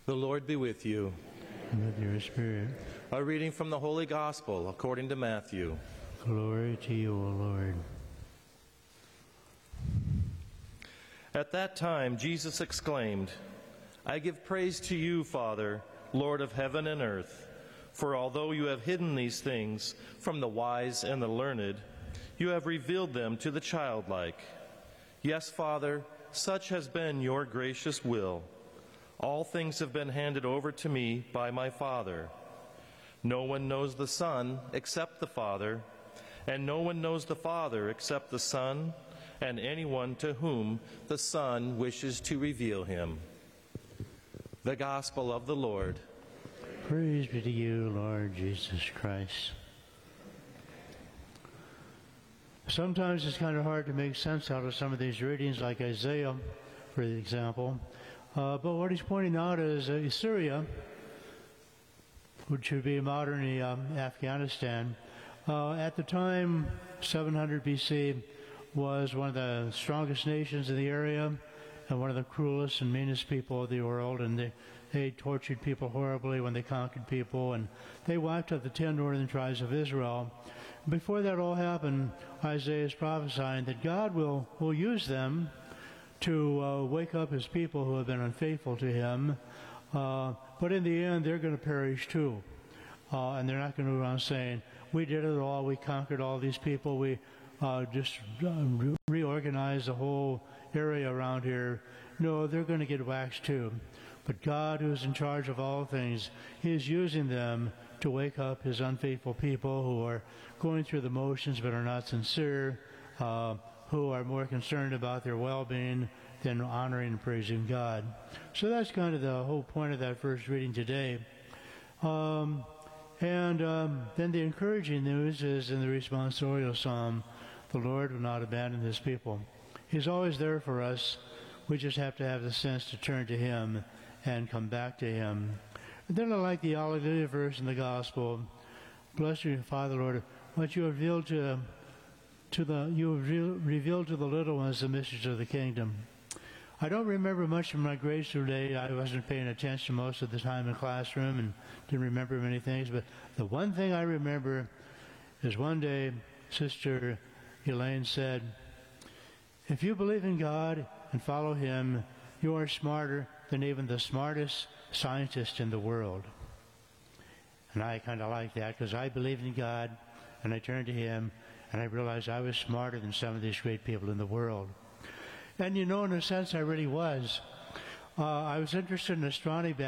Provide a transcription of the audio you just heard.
The Lord be with you. And with your spirit. A reading from the Holy Gospel according to Matthew. Glory to you, O Lord. At that time, Jesus exclaimed, I give praise to you, Father, Lord of heaven and earth, for although you have hidden these things from the wise and the learned, you have revealed them to the childlike. Yes, Father, such has been your gracious will. All things have been handed over to me by my Father. No one knows the Son except the Father, and no one knows the Father except the Son, and anyone to whom the Son wishes to reveal him. The Gospel of the Lord. Praise be to you, Lord Jesus Christ. Sometimes it's kind of hard to make sense out of some of these readings, like Isaiah, for example. But what he's pointing out is Syria, which would be modern Afghanistan, at the time, 700 BC, was one of the strongest nations in the area and one of the cruelest and meanest people of the world. And they tortured people horribly when they conquered people, and they wiped out the 10 northern tribes of Israel. Before that all happened, Isaiah is prophesying that God will use them to wake up his people who have been unfaithful to him. But in the end, they're going to perish too. And they're not going to go around saying, we did it all, we conquered all these people, we just reorganized the whole area around here. No, they're going to get waxed too. But God, who is in charge of all things, he is using them to wake up his unfaithful people who are going through the motions but are not sincere, who are more concerned about their well-being than honoring and praising God. So that's kind of the whole point of that first reading today. Then the encouraging news is in the responsorial psalm, the Lord will not abandon his people. He's always there for us. We just have to have the sense to turn to him and come back to him. And then I like the Alleluia verse in the Gospel. Bless you, Father, Lord, what you have revealed to the little ones the mysteries of the kingdom. I don't remember much from my grade school day. I wasn't paying attention most of the time in the classroom and didn't remember many things. But the one thing I remember is one day Sister Elaine said, if you believe in God and follow him, you are smarter than even the smartest scientist in the world. And I kind of like that because I believed in God and I turned to him and I realized I was smarter than some of these great people in the world. And you know, in a sense, I really was. I was interested in astronomy back